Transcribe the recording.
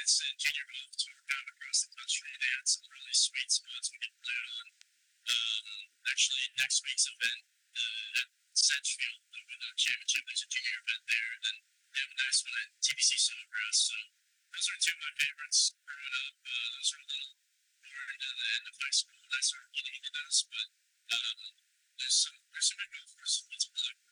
tournaments and junior golf tour kind of across the country. They had some really sweet spots we could play on. Actually, next week's event at Sedgefield, over the championship, there's a junior event there. And then they have a nice one at TBC Sawgrass. So those are two of my favorites growing up. Those were a little more into the end of high school, and I started getting into those. But there's some good golf courses to play.